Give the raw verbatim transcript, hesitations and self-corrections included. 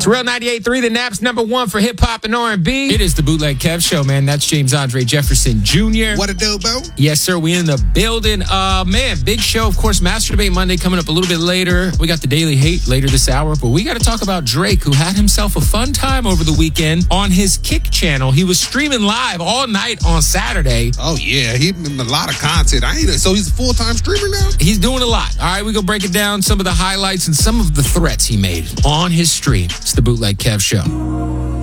It's Real ninety-eight point three, the Naps number one for hip-hop and R and B. It is the Bootleg Kev Show, man. That's James Andre Jefferson Junior What a do, Bo? Yes, sir. We in the building. Uh, man, big show. Of course, Master Debate Monday coming up a little bit later. We got the Daily Hate later this hour, but we got to talk about Drake, who had himself a fun time over the weekend on his Kick channel. He was streaming live all night on Saturday. Oh, yeah. He a lot of content. I ain't So he's a full-time streamer now? He's doing a lot. All right, we're going to break it down, some of the highlights and some of the threats he made on his stream. It's the Bootleg Kev Show.